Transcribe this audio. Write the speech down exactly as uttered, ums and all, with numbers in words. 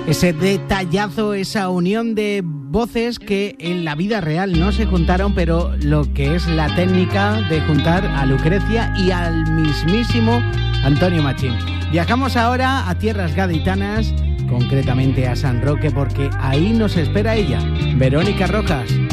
Ese detallazo, esa unión de voces que en la vida real no se juntaron, pero lo que es la técnica de juntar a Lucrecia y al mismísimo Antonio Machín. Viajamos ahora a tierras gaditanas, concretamente a San Roque, porque ahí nos espera ella, Verónica Rojas.